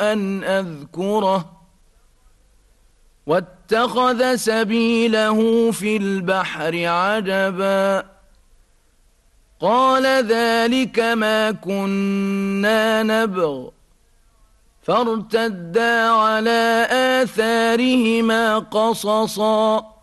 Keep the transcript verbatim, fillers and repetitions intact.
أن أذكره واتخذ سبيله في البحر عجبا قال ذلك ما كنا نبغ فارتدا على آثارهما قصصا